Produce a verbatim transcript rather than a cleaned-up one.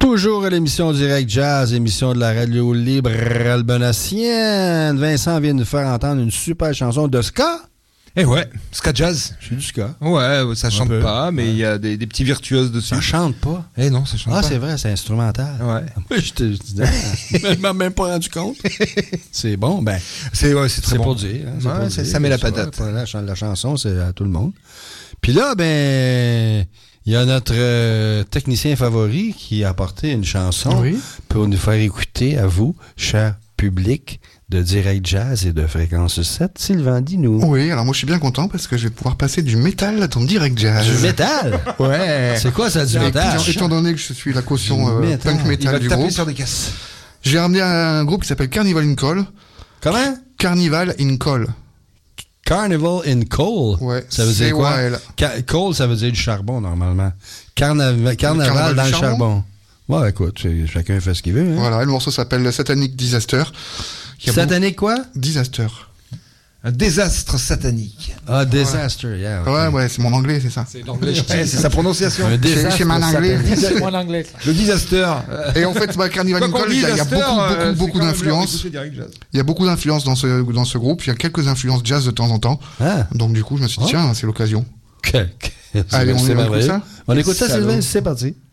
Toujours à l'émission Direct Jazz, émission de la radio libre albonacienne. Vincent vient de nous faire entendre une super chanson de ska. Eh ouais, ska jazz. C'est du ska. Ouais, ça chante peu. pas, mais il ouais. y a des, des petits virtuoses dessus. Ça chante pas. Eh non, ça chante ah, pas. Ah, c'est vrai, c'est instrumental. Ouais. Moi, je te dis, je m'en même pas rendu compte. C'est bon, ben. C'est, ouais, c'est très c'est bon. pour dire. Hein, c'est ouais, pour ça, dire, ça met la ça, patate. La, la chanson, c'est à tout le monde. Puis là, ben, il y a notre euh, technicien favori qui a apporté une chanson oui. pour nous faire écouter à vous, cher public de Direct Jazz et de Fréquence sept. Sylvain, dis-nous. Oui, alors moi je suis bien content parce que je vais pouvoir passer du métal dans Direct Jazz. Du métal? Ouais. C'est quoi ça, du Et métal? étant, étant donné que je suis la caution euh, métal. punk Il metal va du taper groupe, sur des caisses. j'ai ramené un groupe qui s'appelle Carnival in Coal. Comment? Carnival in Coal. Carnival in Coal. Ouais. Ça veut dire quoi? C O A L. Ca- coal, ça veut dire du charbon, normalement. Carnaval, carnaval, carnaval dans du le charbon. charbon. Ouais, écoute, c'est- chacun fait ce qu'il veut. Hein? Voilà, le morceau s'appelle Satanic Disaster. Qui a Satanique quoi? beaucoup- Disaster. Un désastre satanique. Ah, disaster, yeah. okay. Ouais, ouais, c'est mon anglais, c'est ça. C'est l'anglais. Ouais, c'est sa prononciation. Un C'est désastre c'est mon anglais. satanique. C'est moi l'anglais. ça. Le disaster. Et en fait, bah, Carnival in Quoi qu'on Coal, il y a, il y a disaster, beaucoup, euh, beaucoup, c'est beaucoup quand même d'influences. bien d'écouter Direct Jazz. Il y a beaucoup d'influences dans ce, dans ce groupe. Il y a quelques influences jazz de temps en temps. Ah, Donc du coup, je me suis dit, Oh. tiens, c'est l'occasion. que- que- Allez, on c'est écoute merveilleux. ça? On écoute ça, Salaud. Sylvain, c'est parti.